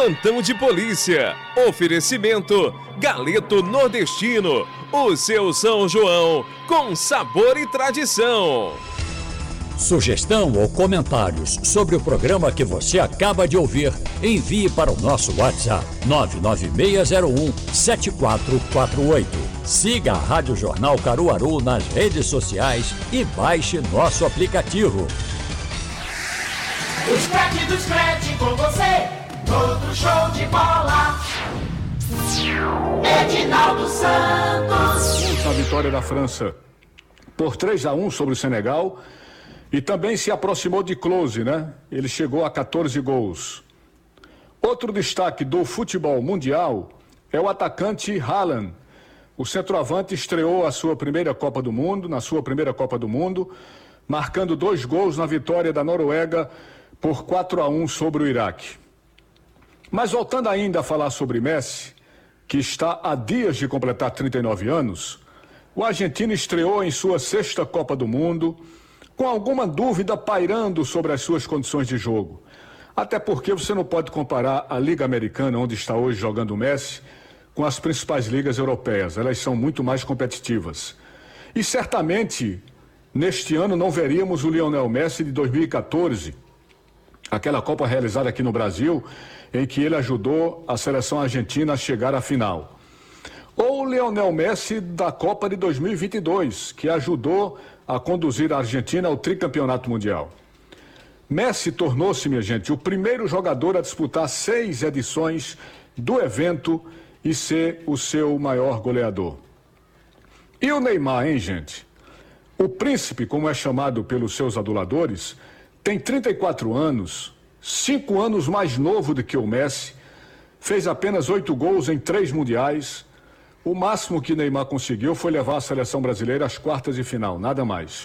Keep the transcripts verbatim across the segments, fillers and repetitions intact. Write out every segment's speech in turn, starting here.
Plantão de Polícia. Oferecimento Galeto Nordestino, o seu São João com sabor e tradição. Sugestão ou comentários sobre o programa que você acaba de ouvir, envie para o nosso WhatsApp nove nove seis zero um sete quatro quatro oito. Siga a Rádio Jornal Caruaru nas redes sociais e baixe nosso aplicativo. Os craques dos craques com você, outro show de bola. Edinaldo Santos. A vitória da França por três a um sobre o Senegal. E também se aproximou de close, né? Ele chegou a quatorze gols. Outro destaque do futebol mundial é o atacante Haaland. O centroavante estreou a sua primeira Copa do Mundo, na sua primeira Copa do Mundo, marcando dois gols na vitória da Noruega por quatro a um sobre o Iraque. Mas voltando ainda a falar sobre Messi, que está há dias de completar trinta e nove anos, o argentino estreou em sua sexta Copa do Mundo, com alguma dúvida pairando sobre as suas condições de jogo. Até porque você não pode comparar a Liga Americana, onde está hoje jogando o Messi, com as principais ligas europeias. Elas são muito mais competitivas. E certamente, neste ano não veríamos o Lionel Messi de dois mil e quatorze, aquela Copa realizada aqui no Brasil, em que ele ajudou a seleção argentina a chegar à final. Ou o Lionel Messi da Copa de dois mil e vinte e dois, que ajudou a conduzir a Argentina ao tricampeonato mundial. Messi tornou-se, minha gente, o primeiro jogador a disputar seis edições do evento e ser o seu maior goleador. E o Neymar, hein, gente? O príncipe, como é chamado pelos seus aduladores, tem trinta e quatro anos, cinco anos mais novo do que o Messi, fez apenas oito gols em três mundiais. O máximo que Neymar conseguiu foi levar a seleção brasileira às quartas de final, nada mais.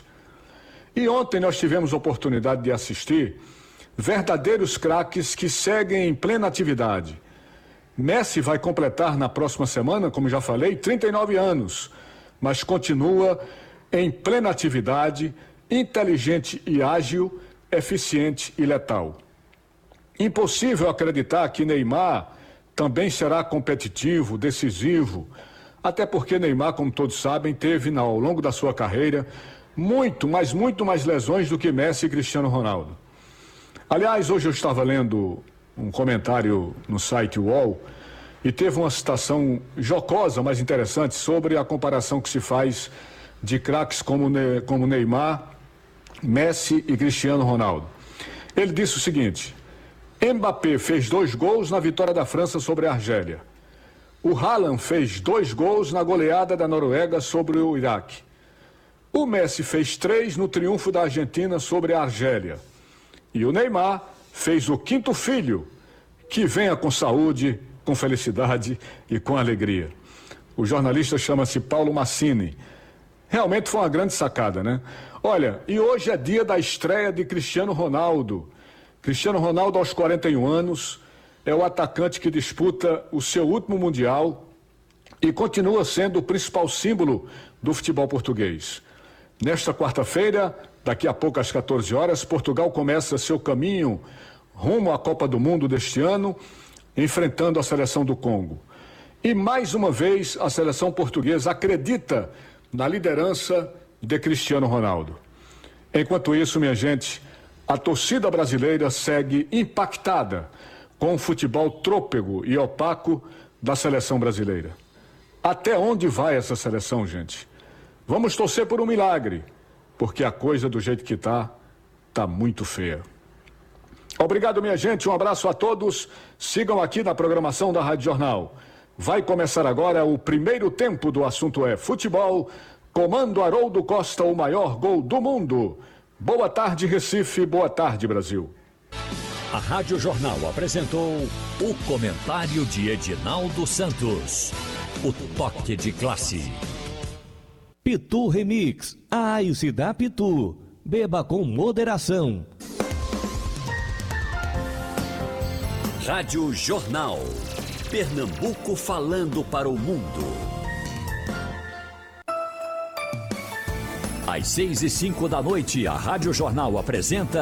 E ontem nós tivemos oportunidade de assistir verdadeiros craques que seguem em plena atividade. Messi vai completar na próxima semana, como já falei, trinta e nove anos, mas continua em plena atividade, inteligente e ágil, eficiente e letal. Impossível acreditar que Neymar também será competitivo, decisivo, até porque Neymar, como todos sabem, teve ao longo da sua carreira muito, mas muito mais lesões do que Messi e Cristiano Ronaldo. Aliás, hoje eu estava lendo um comentário no site U O L e teve uma citação jocosa, mas interessante, sobre a comparação que se faz de craques como, ne- como Neymar, Messi e Cristiano Ronaldo. Ele disse o seguinte: Mbappé fez dois gols na vitória da França sobre a Argélia. O Haaland fez dois gols na goleada da Noruega sobre o Iraque. O Messi fez três no triunfo da Argentina sobre a Argélia. E o Neymar fez o quinto filho, que venha com saúde, com felicidade e com alegria. O jornalista chama-se Paulo Massini. Realmente foi uma grande sacada, né? Olha, e hoje é dia da estreia de Cristiano Ronaldo. Cristiano Ronaldo, aos quarenta e um anos, é o atacante que disputa o seu último Mundial e continua sendo o principal símbolo do futebol português. Nesta quarta-feira, daqui a pouco às quatorze horas, Portugal começa seu caminho rumo à Copa do Mundo deste ano, enfrentando a seleção do Congo. E mais uma vez a seleção portuguesa acredita na liderança de Cristiano Ronaldo. Enquanto isso, minha gente, a torcida brasileira segue impactada com o futebol trôpego e opaco da seleção brasileira. Até onde vai essa seleção, gente? Vamos torcer por um milagre, porque a coisa do jeito que está, está muito feia. Obrigado, minha gente, um abraço a todos. Sigam aqui na programação da Rádio Jornal. Vai começar agora o primeiro tempo do assunto é futebol. Comando Haroldo Costa, o maior gol do mundo. Boa tarde, Recife. Boa tarde, Brasil. A Rádio Jornal apresentou o comentário de Edinaldo Santos. O toque de classe. Pitu Remix. A Ice da Pitu. Beba com moderação. Rádio Jornal. Pernambuco falando para o mundo. Às seis e cinco da noite, a Rádio Jornal apresenta